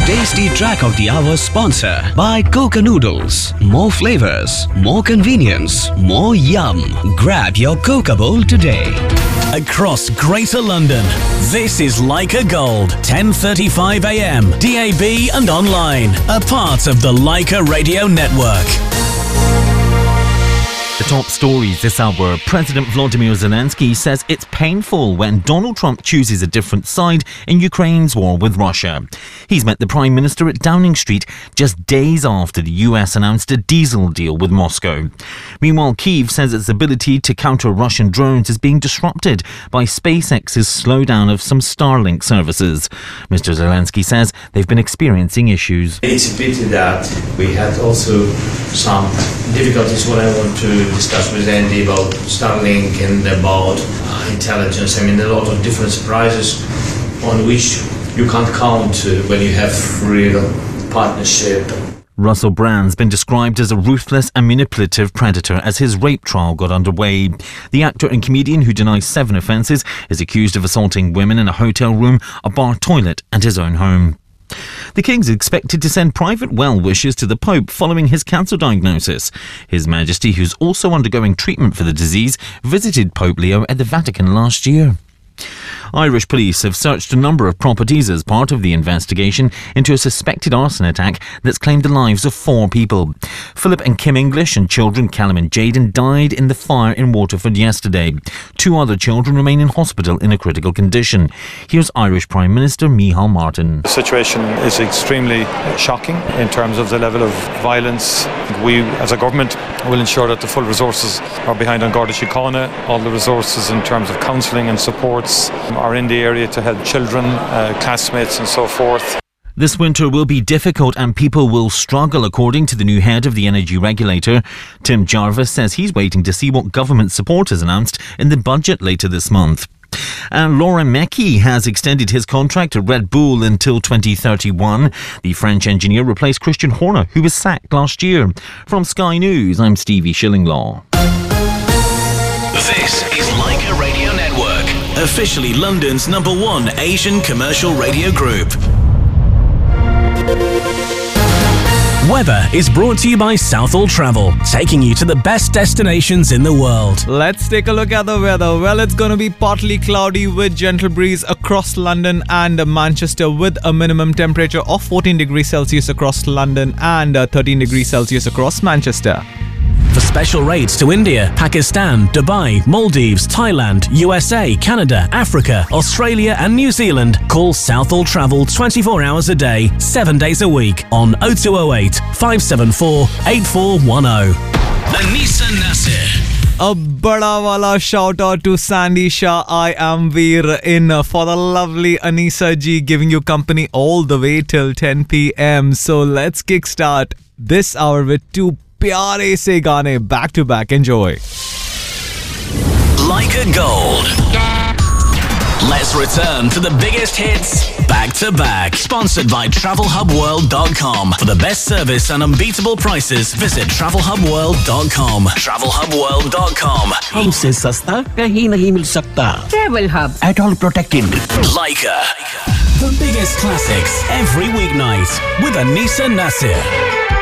Tasty Track of the Hour sponsor by Coca Noodles. More flavors, more convenience, more yum. Grab your Coca bowl today. Across Greater London, this is Leica Gold, 10:35 a.m. DAB and online. A part of the Leica Radio Network. The top stories this hour. President Volodymyr Zelensky says it's painful when Donald Trump chooses a different side in Ukraine's war with Russia. He's met the Prime Minister at Downing Street just days after the US announced a diesel deal with Moscow. Meanwhile, Kyiv says its ability to counter Russian drones is being disrupted by SpaceX's slowdown of some Starlink services. Mr. Zelensky says they've been experiencing issues. It's a pity that we had also some difficulties when I want to discuss with Andy about Starlink and about intelligence. I mean, a lot of different surprises on which you can't count when you have real partnership. Russell Brand's been described as a ruthless and manipulative predator as his rape trial got underway. The actor and comedian, who denies 7 offences, is accused of assaulting women in a hotel room, a bar toilet and his own home. The King's expected to send private well wishes to the Pope following his cancer diagnosis. His Majesty, who's also undergoing treatment for the disease, visited Pope Leo at the Vatican last year. Irish police have searched a number of properties as part of the investigation into a suspected arson attack that's claimed the lives of 4 people. Philip and Kim English and children Callum and Jaden died in the fire in Waterford yesterday. 2 other children remain in hospital in a critical condition. Here's Irish Prime Minister Micheál Martin. The situation is extremely shocking in terms of the level of violence. We, as a government, will ensure that the full resources are behind An Garda Síochána. All the resources in terms of counselling and supports are in the area to help children, classmates and so forth. This winter will be difficult and people will struggle, according to the new head of the energy regulator. Tim Jarvis says he's waiting to see what government support is announced in the budget later this month. And Laurent Mekies has extended his contract at Red Bull until 2031. The French engineer replaced Christian Horner, who was sacked last year. From Sky News, I'm Stevie Shillinglaw. This is Leica Radio Network, officially London's #1 Asian commercial radio group. Weather is brought to you by Southall Travel, taking you to the best destinations in the world. Let's take a look at the weather. Well, it's going to be partly cloudy with gentle breeze across London and Manchester, with a minimum temperature of 14 degrees Celsius across London and 13 degrees Celsius across Manchester. For special rates to India, Pakistan, Dubai, Maldives, Thailand, USA, Canada, Africa, Australia and New Zealand, call Southall Travel 24 hours a day, 7 days a week on 0208 574 8410. Anisa Nasir. A bada wala shout out to Sandy Shah. I am Veer in for the lovely Anisa ji, giving you company all the way till 10 p.m. So let's kickstart this hour with 2 प्यारे से गाने back to back. Enjoy. Leica Gold. Let's return to the biggest hits back to back. Sponsored by TravelHubWorld.com. For the best service and unbeatable prices, visit TravelHubWorld.com. TravelHubWorld.com. हमसे सस्ता कहीं नहीं मिल सकता. Travel Hub. At all protected. Leica. The biggest classics every weeknight with Anisa Nasir.